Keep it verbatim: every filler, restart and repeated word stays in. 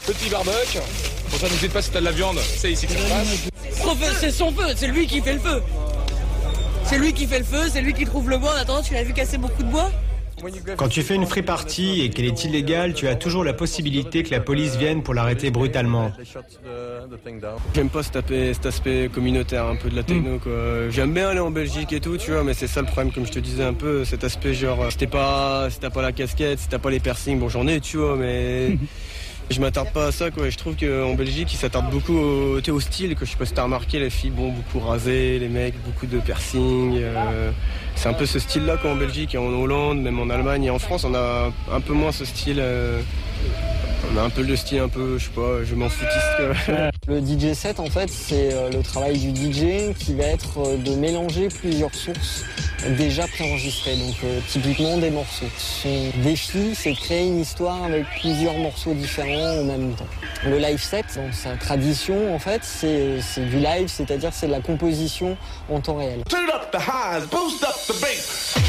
Petit barbecue, pour ça n'hésite pas si t'as de la viande, c'est ici que ça se passe. C'est son feu, c'est lui qui fait le feu. C'est lui qui fait le feu, c'est lui qui trouve le bois. En attendant, tu l'as vu casser beaucoup de bois ? Quand tu fais une free party et qu'elle est illégale, tu as toujours la possibilité que la police vienne pour l'arrêter brutalement. J'aime pas cet aspect, cet aspect communautaire un peu de la techno quoi. J'aime bien aller en Belgique et tout, tu vois, mais c'est ça le problème, comme je te disais un peu, cet aspect genre, si t'es pas, si t'as pas la casquette, si t'as pas les piercings, bon j'en ai, tu vois, mais je m'attarde pas à ça quoi. Je trouve qu'en Belgique ils s'attardent beaucoup au, au style, que je sais pas si t'as remarqué, les filles bon beaucoup rasées, les mecs beaucoup de piercings. Euh, c'est un peu ce style là quoi en Belgique et en Hollande, même en Allemagne et en France on a un peu moins ce style. Euh, on a un peu le style un peu, je sais pas, je m'en foutiste quoi. Le D J set en fait c'est le travail du D J qui va être de mélanger plusieurs sources déjà préenregistrées, donc euh, typiquement des morceaux. Son défi c'est de créer une histoire avec plusieurs morceaux différents en même temps. Le live set dans sa tradition en fait c'est, c'est du live, c'est-à-dire c'est de la composition en temps réel.